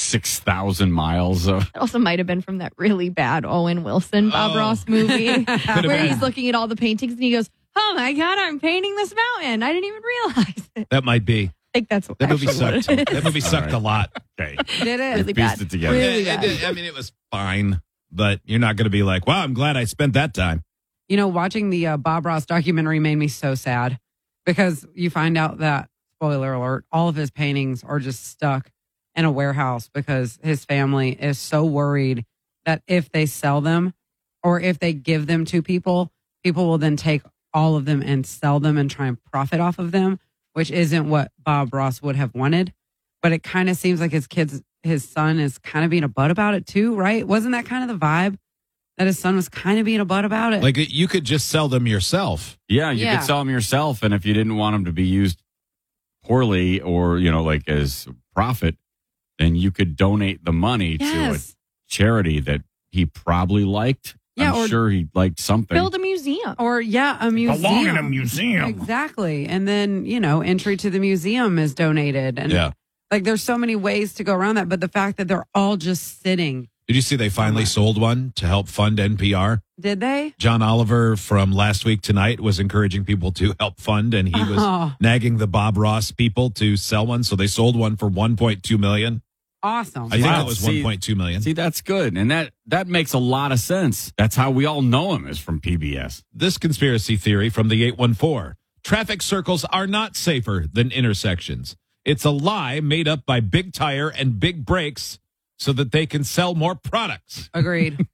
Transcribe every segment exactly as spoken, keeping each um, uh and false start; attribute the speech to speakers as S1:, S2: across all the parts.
S1: six thousand miles of.
S2: It also might have been from that really bad Owen Wilson Bob
S3: Oh.
S2: Ross movie where
S3: been.
S2: he's looking at all the paintings and he goes, oh my God, I'm painting this mountain. I didn't even realize it.
S3: That might be.
S2: I think that's what
S3: That movie
S2: actually what
S3: sucked.
S2: it is.
S3: That movie sucked
S1: right.
S3: a lot.
S1: Okay.
S2: Did it? Really
S1: Pieced
S2: bad.
S1: it together.
S2: Really
S3: Yeah, it
S2: bad.
S3: did- I mean, it was fine, but you're not going to be like, wow, I'm glad I spent that time.
S4: You know, watching the uh, Bob Ross documentary made me so sad because you find out that, spoiler alert, all of his paintings are just stuck in a warehouse because his family is so worried that if they sell them or if they give them to people, people will then take all of them and sell them and try and profit off of them, which isn't what Bob Ross would have wanted. But it kind of seems like his kids, his son is kind of being a butt about it too, right? Wasn't that kind of the vibe? That his son was kind of being a butt about it?
S3: Like, you could just sell them yourself.
S1: Yeah, you
S4: Yeah.
S1: could sell them yourself, and if you didn't want them to be used poorly or, you know, like as profit, then you could donate the money to a
S4: Yes.
S1: charity that he probably liked.
S4: Yeah,
S1: I'm
S4: or-
S1: sure he liked something.
S2: Build a museum.
S4: Or, yeah, a museum.
S5: Belong in a museum.
S4: Exactly. And then, you know, entry to the museum is donated. And
S3: Yeah.
S4: like there's so many ways to go around that. But the fact that they're all just sitting,
S3: Did you see they finally sold one to help fund N P R?
S4: did they?
S3: John Oliver from Last Week Tonight was encouraging people to help fund, and he was
S4: Oh.
S3: nagging the Bob Ross people to sell one. So they sold one for one point two million.
S4: Awesome.
S3: I think
S1: Wow.
S3: it was
S1: See-
S3: one point two million.
S1: See, that's good, and that that makes a lot of sense. That's how we all know him, is from P B S.
S3: This conspiracy theory from the eight one four. Traffic circles are not safer than intersections. It's a lie made up by Big Tire and Big Brakes so that they can sell more products.
S4: Agreed.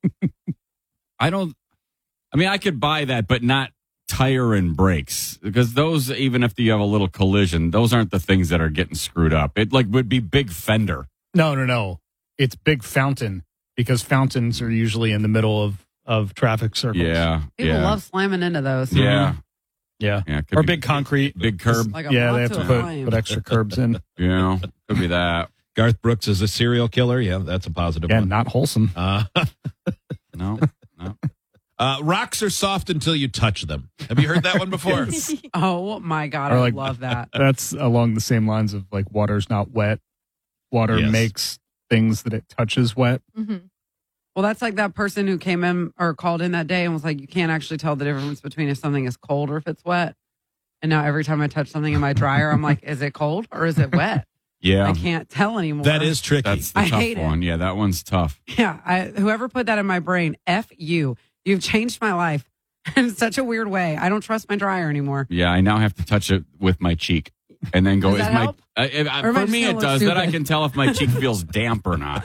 S1: I don't. I mean, I could buy that, but not tire and brakes, because those, even if you have a little collision, those aren't the things that are getting screwed up. It like would be big fender.
S5: No, no, no. It's big fountain because fountains are usually in the middle of, of traffic circles.
S1: Yeah,
S4: People
S1: yeah,
S4: love slamming into those.
S1: yeah,
S5: Yeah.
S1: yeah. Could
S5: Or
S1: be
S5: big concrete.
S1: big curb.
S4: Like a
S5: Yeah,
S4: moth
S5: they have to
S4: a
S5: put,
S4: flame.
S5: put extra curbs in.
S1: You know, could be that.
S3: Garth Brooks is a serial killer. Yeah, that's a positive
S5: Yeah,
S3: one.
S5: not wholesome.
S3: Uh,
S1: No, no.
S3: uh, rocks are soft until you touch them. Have you heard that one before?
S4: Oh my God.
S5: Or
S4: I
S5: like-
S4: love that.
S5: That's along the same lines of like water's not wet. Water
S3: Yes.
S5: makes things that it touches wet.
S2: Mhm.
S4: Well, that's like that person who came in or called in that day and was like, you can't actually tell the difference between if something is cold or if it's wet. And now every time I touch something in my dryer, I'm like, is it cold or is it wet?
S1: Yeah,
S4: I can't tell anymore.
S3: That is tricky.
S1: that's the
S4: I
S1: tough
S4: hate it.
S1: one. Yeah, that one's tough.
S4: Yeah. I, whoever put that in my brain, F you. You've changed my life in such a weird way. I don't trust my dryer anymore.
S1: Yeah, I now have to touch it with my cheek and then go.
S4: Does
S1: is
S4: that
S1: my
S4: help?
S1: uh, if- uh,
S4: Or am I
S1: for
S4: just
S1: me
S4: gonna
S1: it
S4: look
S1: does. Then I
S4: stupid?
S1: can tell if my cheek feels damp or not.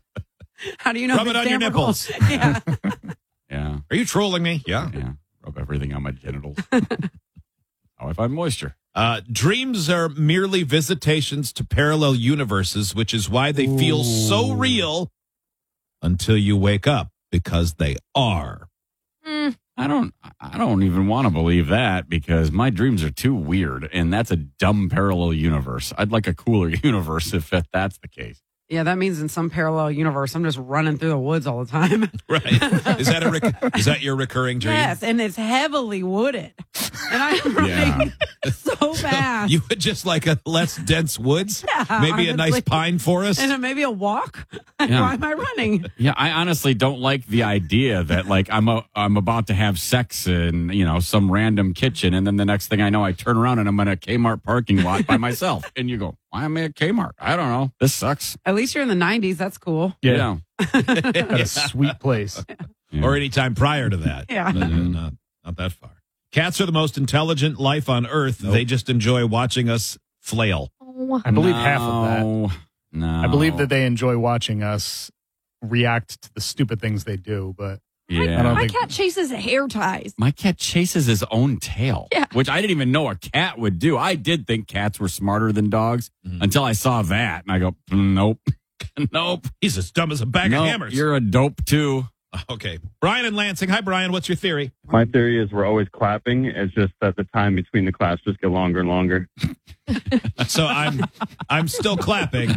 S4: How do you know?
S3: Rub
S4: if
S3: it
S4: it's
S3: on your
S4: damp or cold?
S3: nipples.
S4: Yeah.
S1: Yeah,
S3: Are you trolling me? Yeah.
S1: yeah. Rub everything on my genitals. How I find moisture.
S3: Uh, dreams are merely visitations to parallel universes, which is why they feel so real until you wake up, because they are.
S2: Mm,
S1: I don't. I don't even want to believe that, because my dreams are too weird, and that's a dumb parallel universe. I'd like a cooler universe if that, that's the case.
S4: Yeah, that means in some parallel universe, I'm just running through the woods all the time.
S3: Right? Is that a rec- is that your recurring dream?
S4: Yes, and it's heavily wooded. And I'm running so fast.
S3: You would just like a less dense woods,
S4: Yeah,
S3: maybe a nice
S4: honestly.
S3: pine forest.
S4: and then maybe a walk.
S1: Yeah.
S4: Why am I running?
S1: Yeah, I honestly don't like the idea that like I'm a, I'm about to have sex in, you know, some random kitchen, and then the next thing I know, I turn around and I'm in a Kmart parking lot by myself, and you go, "Why am I at Kmart? I don't know. This sucks."
S4: At least you're in the nineties. That's cool.
S5: Yeah.
S1: Yeah.
S5: At a sweet place.
S1: Yeah.
S3: Or any time prior to that.
S4: Yeah.
S3: No, no, not, not that far. Cats are the most intelligent life on earth. They just enjoy watching us flail.
S2: oh.
S5: I believe half of that.
S1: No, No,
S5: I believe that they enjoy watching us react to the stupid things they do, but
S1: Yeah.
S5: I don't
S2: My
S5: think-
S2: cat chases hair ties.
S1: My cat chases his own tail,
S2: Yeah.
S1: which I didn't even know a cat would do. I did think cats were smarter than dogs
S3: Mhm.
S1: until I saw that, and I go, nope, nope.
S3: He's as dumb as a bag
S1: Nope,
S3: of hammers.
S1: You're a dope too.
S3: Okay. Brian in Lansing. Hi, Brian. What's your theory?
S6: My theory is we're always clapping. It's just that the time between the claps just get longer and longer.
S3: So I'm I'm still clapping.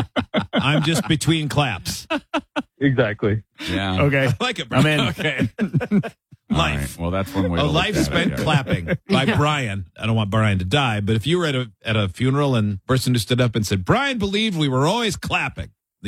S3: I'm just between claps.
S6: Exactly.
S1: Yeah.
S5: okay.
S3: I like it, Brian.
S5: I'm in.
S1: Okay.
S3: Life.
S1: All right. Well, that's one way.
S3: A
S1: to look
S3: life
S1: at
S3: spent
S1: it, yeah.
S3: clapping by Brian. I don't want Brian to die, but if you were at a at a funeral and the person who stood up and said, Brian believed we were always clapping,